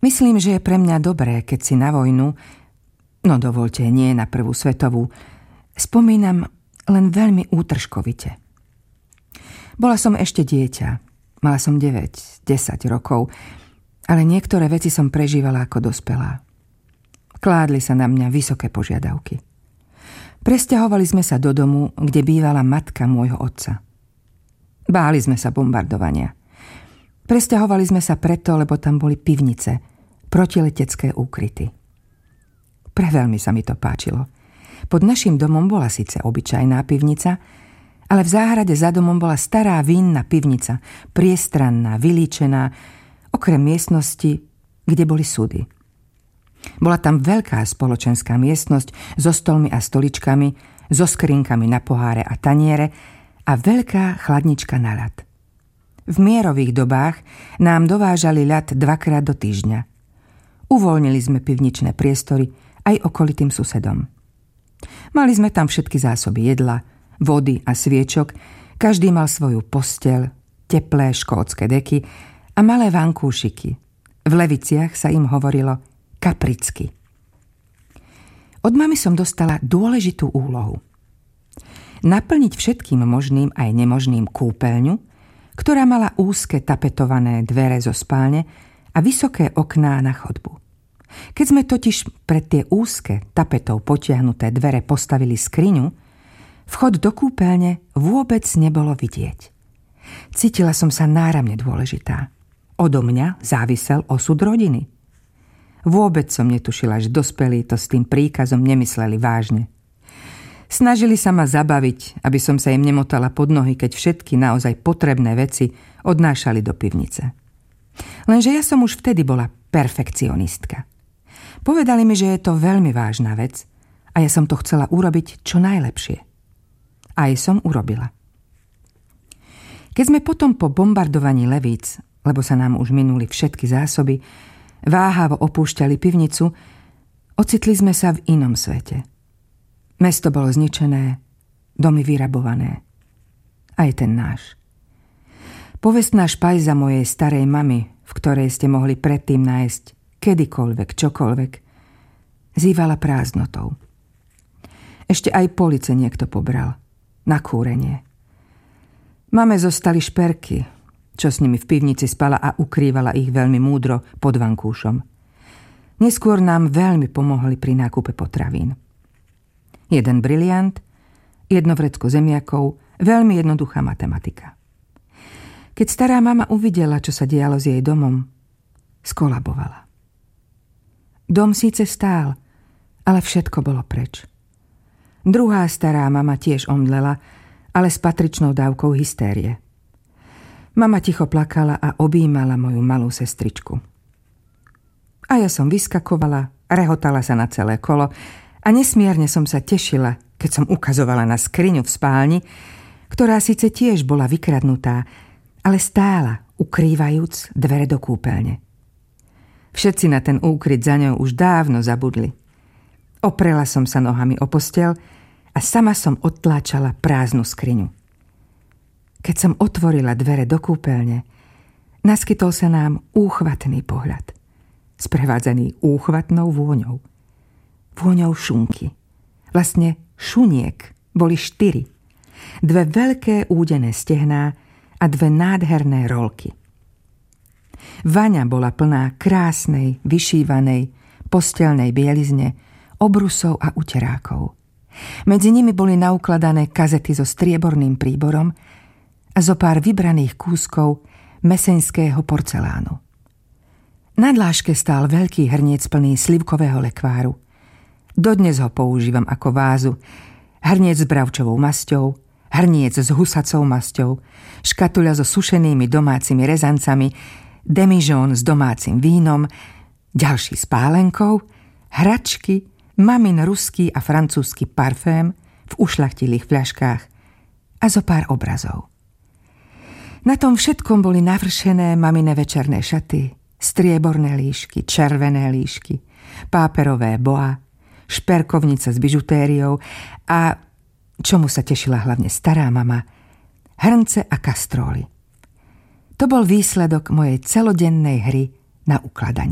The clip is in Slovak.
Myslím, že je pre mňa dobré, keď si na vojnu, no dovoľte, nie na prvú svetovú, spomínam len veľmi útržkovite. Bola som ešte dieťa, mala som 9-10 rokov, ale niektoré veci som prežívala ako dospelá. Kládli sa na mňa vysoké požiadavky. Presťahovali sme sa do domu, kde bývala matka môjho otca. Báli sme sa bombardovania. Presťahovali sme sa preto, lebo tam boli pivnice, protiletecké úkryty. Preveľmi sa mi to páčilo. Pod našim domom bola síce obyčajná pivnica, ale v záhrade za domom bola stará vínna pivnica, priestranná, vylíčená, okrem miestnosti, kde boli súdy. Bola tam veľká spoločenská miestnosť so stolmi a stoličkami, so skrinkami na poháre a taniere a veľká chladnička na ľad. V mierových dobách nám dovážali ľad 2-krát do týždňa. Uvoľnili sme pivničné priestory aj okolitým susedom. Mali sme tam všetky zásoby jedla, vody a sviečok, každý mal svoju posteľ, teplé škótske deky a malé vankúšiky. V Leviciach sa im hovorilo kapricky. Od mamy som dostala dôležitú úlohu. Naplniť všetkým možným aj nemožným kúpeľňu, ktorá mala úzke tapetované dvere zo spálne a vysoké okná na chodbu. Keď sme totiž pred tie úzke tapetou potiahnuté dvere postavili skriňu, vchod do kúpeľne vôbec nebolo vidieť. Cítila som sa náramne dôležitá. Odo mňa závisel osud rodiny. Vôbec som netušila, že dospelí to s tým príkazom nemysleli vážne. Snažili sa ma zabaviť, aby som sa im nemotala pod nohy, keď všetky naozaj potrebné veci odnášali do pivnice. Lenže ja som už vtedy bola perfekcionistka. Povedali mi, že je to veľmi vážna vec a ja som to chcela urobiť čo najlepšie. Aj som urobila. Keď sme potom po bombardovaní Levíc, lebo sa nám už minuli všetky zásoby, váhavo opúšťali pivnicu, ocitli sme sa v inom svete. Mesto bolo zničené, domy vyrabované. Aj ten náš. Povestná špajza mojej starej mamy, v ktorej ste mohli predtým nájsť kedykoľvek, čokoľvek, zývala prázdnotou. Ešte aj police niekto pobral. Na kúrenie. Mame zostali šperky, čo s nimi v pivnici spala a ukrývala ich veľmi múdro pod vankúšom. Neskôr nám veľmi pomohli pri nákupe potravín. 1 briliant, 1 vrecko zemiakov, veľmi jednoduchá matematika. Keď stará mama uvidela, čo sa dialo s jej domom, skolabovala. Dom síce stál, ale všetko bolo preč. Druhá stará mama tiež omdlela, ale s patričnou dávkou hystérie. Mama ticho plakala a objímala moju malú sestričku. A ja som vyskakovala, rehotala sa na celé kolo a nesmierne som sa tešila, keď som ukazovala na skriňu v spálni, ktorá síce tiež bola vykradnutá, ale stála, ukrývajúc dvere do kúpeľne. Všetci na ten úkryt za ňou už dávno zabudli. Oprela som sa nohami o posteľ a sama som odtláčala prázdnu skriňu. Keď som otvorila dvere do kúpeľne, naskytol sa nám úchvatný pohľad, sprevádzaný úchvatnou vôňou. Vôňou šunky. Vlastne šuniek boli 4. 2 veľké údené stehná a 2 nádherné rolky. Vaňa bola plná krásnej, vyšívanej, posteľnej bielizne, obrusov a uterákov. Medzi nimi boli naukladané kazety so strieborným príborom a zo pár vybraných kúskov meseňského porcelánu. Na dláške stál veľký hrniec plný slivkového lekváru. Dodnes ho používam ako vázu. Hrniec s bravčovou masťou, hrniec s husacou masťou, škatuľa so sušenými domácimi rezancami, demižón s domácim vínom, ďalší s pálenkou, hračky, mamin ruský a francúzsky parfém v ušľachtilých fľaškách a zo pár obrazov. Na tom všetkom boli navršené mamine večerné šaty, strieborné líšky, červené líšky, páperové boa, šperkovnica s bižutériou a, čomu sa tešila hlavne stará mama, hrnce a kastróly. To bol výsledok mojej celodennej hry na ukladanie.